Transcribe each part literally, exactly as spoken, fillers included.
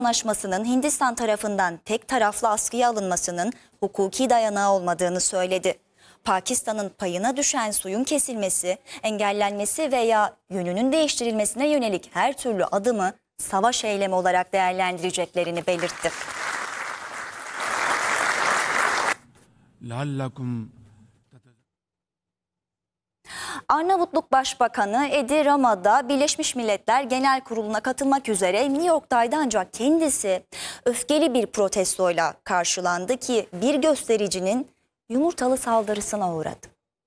Anlaşmasının Hindistan tarafından tek taraflı askıya alınmasının hukuki dayanağı olmadığını söyledi. Pakistan'ın payına düşen suyun kesilmesi, engellenmesi veya yönünün değiştirilmesine yönelik her türlü adımı savaş eylemi olarak değerlendireceklerini belirtti. Arnavutluk Başbakanı Edi Rama da Birleşmiş Milletler Genel Kurulu'na katılmak üzere New York'taydı, ancak kendisi öfkeli bir protestoyla karşılandı ki bir göstericinin yumurtalı saldırısına uğradı.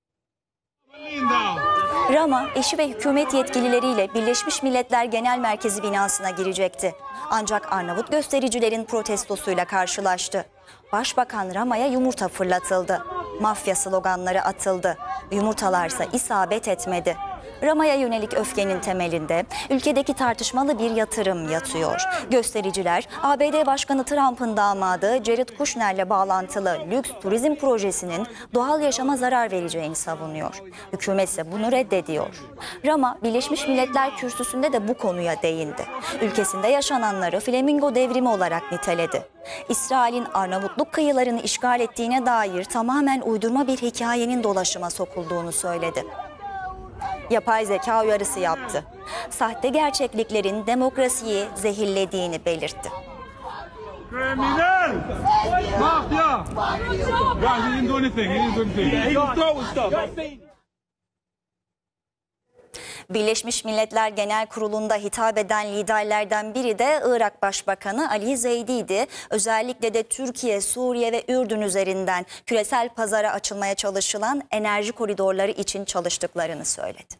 Rama, eşi ve hükümet yetkilileriyle Birleşmiş Milletler Genel Merkezi binasına girecekti. Ancak Arnavut göstericilerin protestosuyla karşılaştı. Başbakan Rama'ya yumurta fırlatıldı. Mafya sloganları atıldı. Yumurtalarsa isabet etmedi. Rama'ya yönelik öfkenin temelinde ülkedeki tartışmalı bir yatırım yatıyor. Göstericiler A B D Başkanı Trump'ın damadı Jared Kushner'le bağlantılı lüks turizm projesinin doğal yaşama zarar vereceğini savunuyor. Hükümet ise bunu reddediyor. Rama, Birleşmiş Milletler Kürsüsü'nde de bu konuya değindi. Ülkesinde yaşananları Flamingo devrimi olarak niteledi. İsrail'in Arnavutluk kıyılarını işgal ettiğine dair tamamen uydurma bir hikayenin dolaşıma sokulduğunu söyledi. Yapay zeka uyarısı yaptı. Sahte gerçekliklerin demokrasiyi zehirlediğini belirtti. Kriminal! Mafya! Guys, he didn't do anything. He didn't do anything. He was throwing stuff. Birleşmiş Milletler Genel Kurulu'nda hitap eden liderlerden biri de Irak Başbakanı Ali Zeydi'ydi. Özellikle de Türkiye, Suriye ve Ürdün üzerinden küresel pazara açılmaya çalışılan enerji koridorları için çalıştıklarını söyledi.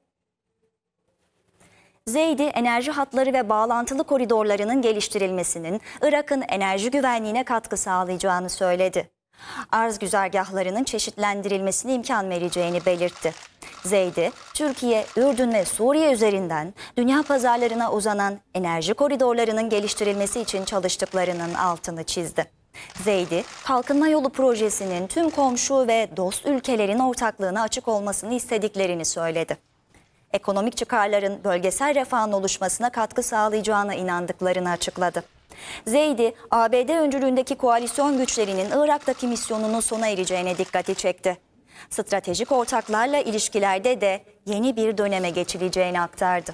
Zeydi, enerji hatları ve bağlantılı koridorlarının geliştirilmesinin Irak'ın enerji güvenliğine katkı sağlayacağını söyledi. Arz güzergahlarının çeşitlendirilmesine imkan vereceğini belirtti. Zeydi, Türkiye, Ürdün ve Suriye üzerinden dünya pazarlarına uzanan enerji koridorlarının geliştirilmesi için çalıştıklarının altını çizdi. Zeydi, Kalkınma Yolu projesinin tüm komşu ve dost ülkelerin ortaklığına açık olmasını istediklerini söyledi. Ekonomik çıkarların bölgesel refahın oluşmasına katkı sağlayacağına inandıklarını açıkladı. Zeydi, A B D öncülüğündeki koalisyon güçlerinin Irak'taki misyonunun sona ereceğine dikkati çekti. Stratejik ortaklarla ilişkilerde de yeni bir döneme geçileceğini aktardı.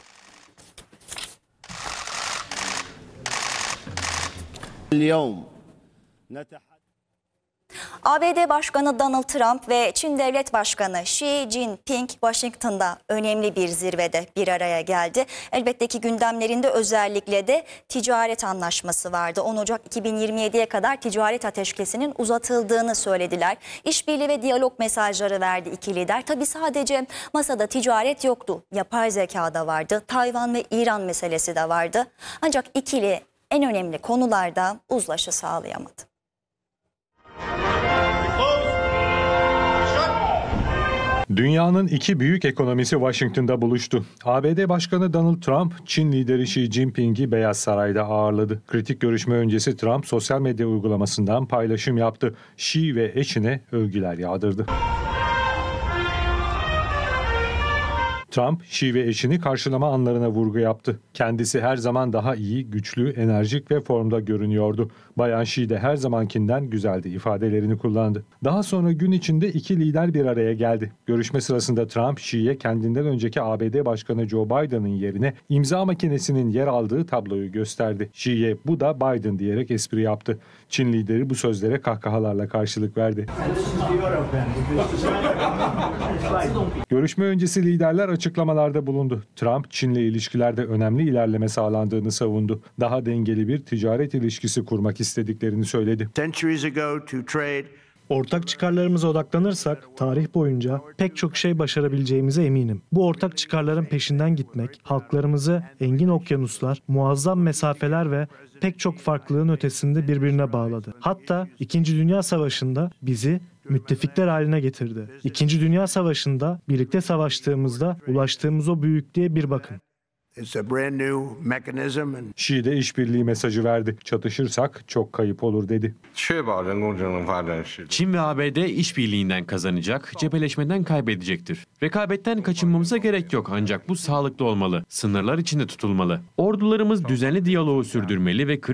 A B D Başkanı Donald Trump ve Çin Devlet Başkanı Xi Jinping Washington'da önemli bir zirvede bir araya geldi. Elbette ki gündemlerinde özellikle de ticaret anlaşması vardı. on Ocak iki bin yirmi yediye kadar ticaret ateşkesinin uzatıldığını söylediler. İşbirliği ve diyalog mesajları verdi iki lider. Tabii sadece masada ticaret yoktu. Yapay zeka da vardı. Tayvan ve İran meselesi de vardı. Ancak ikili en önemli konularda uzlaşı sağlayamadı. Dünyanın iki büyük ekonomisi Washington'da buluştu. A B D Başkanı Donald Trump, Çin lideri Xi Jinping'i Beyaz Saray'da ağırladı. Kritik görüşme öncesi Trump sosyal medya uygulamasından paylaşım yaptı. Xi ve eşine övgüler yağdırdı. Trump, Xi ve eşini karşılama anlarına vurgu yaptı. Kendisi her zaman daha iyi, güçlü, enerjik ve formda görünüyordu. Bayan Xi de her zamankinden güzeldi ifadelerini kullandı. Daha sonra gün içinde iki lider bir araya geldi. Görüşme sırasında Trump, Xi'ye kendinden önceki A B D Başkanı Joe Biden'ın yerine imza makinesinin yer aldığı tabloyu gösterdi. Xi'ye bu da Biden diyerek espri yaptı. Çin lideri bu sözlere kahkahalarla karşılık verdi. Görüşme öncesi liderler açıklamalarda bulundu. Trump, Çin'le ilişkilerde önemli ilerleme sağlandığını savundu. Daha dengeli bir ticaret ilişkisi kurmak istediklerini söyledi. Ortak çıkarlarımıza odaklanırsak tarih boyunca pek çok şey başarabileceğimize eminim. Bu ortak çıkarların peşinden gitmek, halklarımızı engin okyanuslar, muazzam mesafeler ve pek çok farklılığın ötesinde birbirine bağladı. Hatta İkinci Dünya Savaşı'nda bizi müttefikler haline getirdi. İkinci Dünya Savaşı'nda birlikte savaştığımızda ulaştığımız o büyüklüğe bir bakın. Xi de işbirliği mesajı verdi. Çatışırsak çok kayıp olur dedi. Çin ve A B D işbirliğinden kazanacak, cepheleşmeden kaybedecektir. Rekabetten kaçınmamıza gerek yok, ancak bu sağlıklı olmalı, sınırlar içinde tutulmalı. Ordularımız düzenli diyaloğu sürdürmeli ve